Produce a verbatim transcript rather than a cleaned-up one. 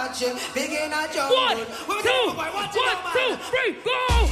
watch it. Begin a jungle. One, two, one, two, three, go!